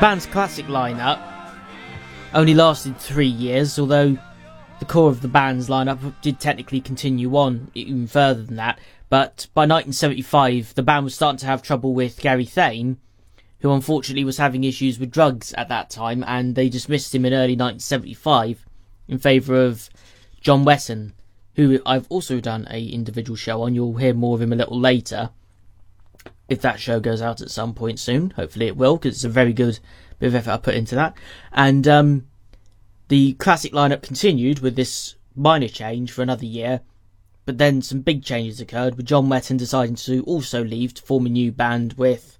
band's classic lineup only lasted 3 years, although the core of the band's lineup did technically continue on even further than that. But by 1975, the band was starting to have trouble with Gary Thayne, who unfortunately was having issues with drugs at that time, and they dismissed him in early 1975 in favour of John Wetton, who I've also done a individual show on. You'll hear more of him a little later, if that show goes out at some point soon. Hopefully it will, because it's a very good bit of effort I put into that. And the classic lineup continued with this minor change for another year, but then some big changes occurred, with John Wetton deciding to also leave to form a new band with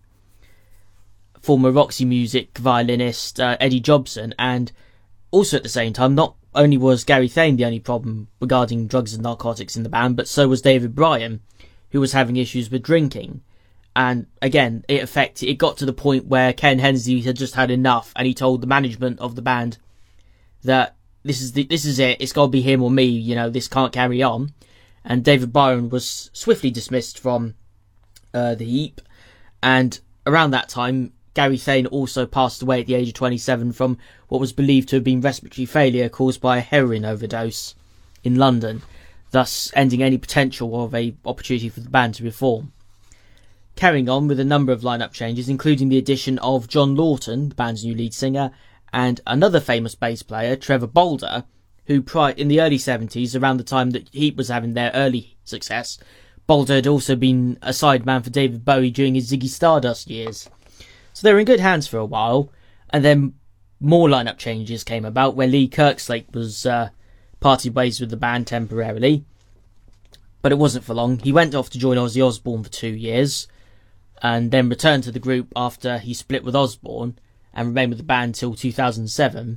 former Roxy Music violinist Eddie Jobson. And also at the same time, not only was Gary Thayne the only problem regarding drugs and narcotics in the band, but so was David Bryan, who was having issues with drinking. And again, it got to the point where Ken Hensley had just had enough, and he told the management of the band that this is it, it's got to be him or me, this can't carry on. And David Bryan was swiftly dismissed from the heap. And around that time, Gary Thayne also passed away at the age of 27 from what was believed to have been respiratory failure caused by a heroin overdose in London, thus ending any potential of a opportunity for the band to reform. Carrying on with a number of lineup changes, including the addition of John Lawton, the band's new lead singer, and another famous bass player, Trevor Bolder, who in the early 70s, around the time that Heat was having their early success, Bolder had also been a sideman for David Bowie during his Ziggy Stardust years. So they were in good hands for a while, and then more lineup changes came about, where Lee Kirkslake was parted ways with the band temporarily, but it wasn't for long. He went off to join Ozzy Osbourne for 2 years, and then returned to the group after he split with Osbourne, and remained with the band till 2007.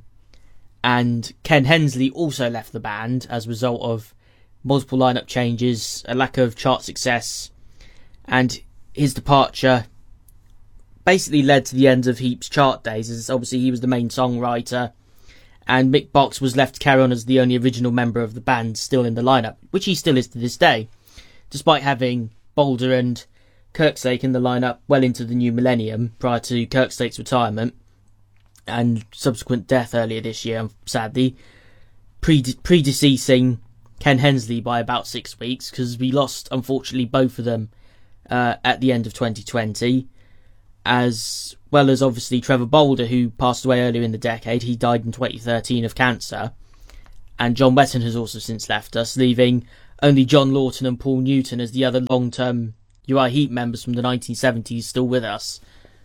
And Ken Hensley also left the band as a result of multiple lineup changes, a lack of chart success, and his departure basically led to the end of Heap's chart days, as obviously he was the main songwriter, and Mick Box was left to carry on as the only original member of the band still in the lineup, which he still is to this day, despite having Bolder and Kirkslake in the lineup well into the new millennium prior to Kirkslake's retirement and subsequent death earlier this year, sadly, predeceasing Ken Hensley by about 6 weeks, because we lost, unfortunately, both of them at the end of 2020, as well as obviously Trevor Bolder, who passed away earlier in the decade. He died in 2013 of cancer, and John Wetton has also since left us, leaving only John Lawton and Paul Newton as the other long-term Uriah Heep members from the 1970s still with us.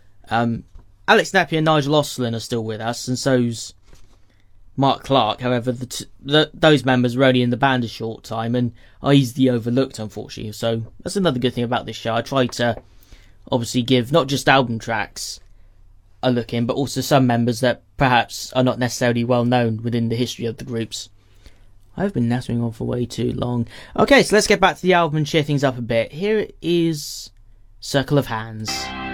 Alex Napier and Nigel Ostlin are still with us, and so's Mark Clark. However, those members were only in the band a short time and are easily overlooked, unfortunately. So that's another good thing about this show. I try to obviously give not just album tracks a look in, but also some members that perhaps are not necessarily well known within the history of the groups. I've been nattering on for way too long. Okay, so let's get back to the album and cheer things up a bit. Here is Circle of Hands.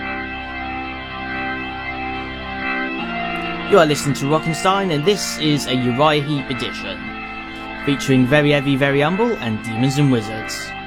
You are listening to Rockenstein, and this is a Uriah Heep edition, featuring Very Heavy, Very Humble and Demons and Wizards.